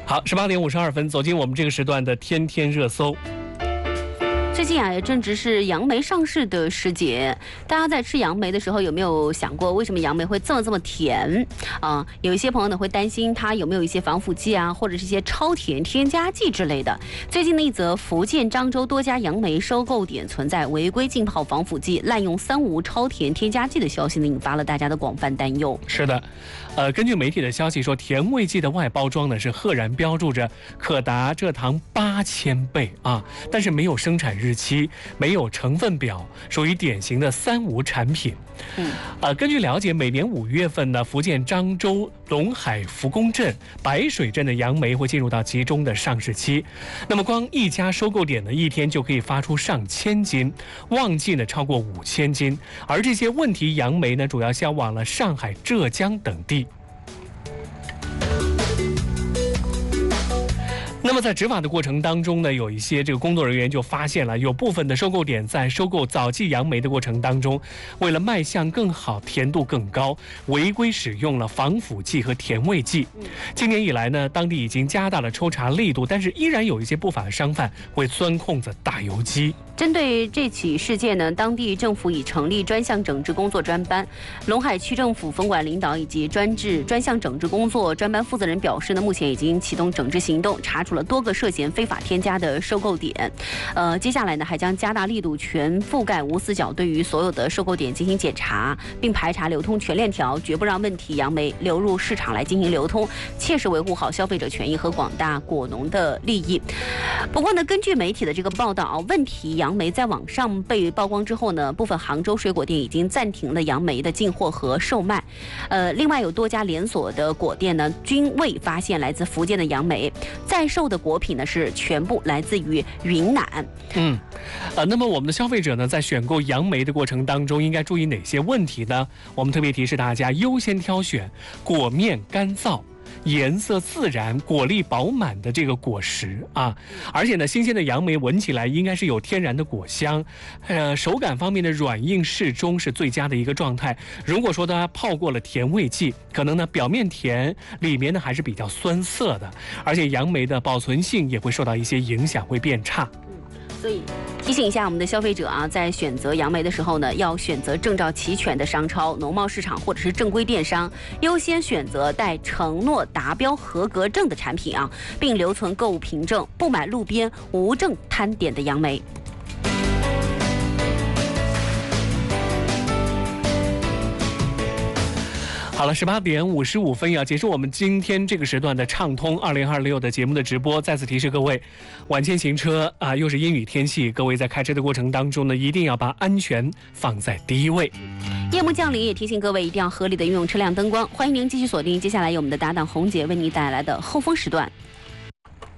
好，18点52分，走进我们这个时段的天天热搜。 最近啊，也正值是杨梅上市的时节，大家在吃杨梅的时候有没有想过，为什么杨梅会这么甜啊？有一些朋友呢会担心它有没有一些防腐剂啊，或者是一些超甜添加剂之类的。最近的一则福建漳州多家杨梅收购点存在违规浸泡防腐剂、滥用3无超甜添加剂的消息呢，引发了大家的广泛担忧。 是的，根据媒体的消息说，甜味剂的外包装呢是赫然标注着可达蔗糖8000倍啊，但是没有生产日期，没有成分表，属于典型的3无产品。根据了解，每年5月份呢，福建漳州龙海福宫镇、白水镇的杨梅会进入到集中的上市期。那么光一家收购点呢，一天就可以发出上千斤，旺季呢超过5000斤。而这些问题杨梅呢，主要销往了上海、浙江等地。那么在执法的过程当中呢，有一些这个工作人员就发现了，有部分的收购点在收购早季杨梅的过程当中，为了卖相更好、甜度更高，违规使用了防腐剂和甜味剂。今年以来呢，当地已经加大了抽查力度，但是依然有一些不法的商贩会钻空子打游击。 针对这起事件呢，当地政府已成立专项整治工作专班。龙海区政府分管领导以及专项整治工作专班负责人表示呢，目前已经启动整治行动，查处了多个涉嫌非法添加的收购点。接下来呢，还将加大力度，全覆盖无死角，对于所有的收购点进行检查，并排查流通全链条，绝不让问题杨梅流入市场来进行流通，切实维护好消费者权益和广大果农的利益。不过呢，根据媒体的这个报道，问题杨梅在网上被曝光之后呢，部分杭州水果店已经暂停了杨梅的进货和售卖。另外有多家连锁的果店呢，均未发现来自福建的杨梅，在售的果品呢是全部来自于云南。 那么我们的消费者呢，在选购杨梅的过程当中，应该注意哪些问题呢？我们特别提示大家，优先挑选果面干燥、颜色自然、果粒饱满的这个果实啊，而且呢，新鲜的杨梅闻起来应该是有天然的果香，手感方面的软硬适中是最佳的一个状态。如果说它泡过了甜味剂，可能呢表面甜，里面呢还是比较酸涩的，而且杨梅的保存性也会受到一些影响，会变差。 所以提醒一下我们的消费者啊，在选择杨梅的时候呢，要选择证照齐全的商超、农贸市场或者是正规电商，优先选择带承诺达标合格证的产品啊，并留存购物凭证，不买路边无证摊点的杨梅。 好了，18点55分要结束我们今天这个时段的畅通2026的节目的直播。再次提示各位，晚间行车啊，又是阴雨天气，各位在开车的过程当中呢，一定要把安全放在第一位。 夜幕降临，也提醒各位一定要合理的运用车辆灯光。欢迎您继续锁定接下来由我们的搭档红姐为您带来的后风时段。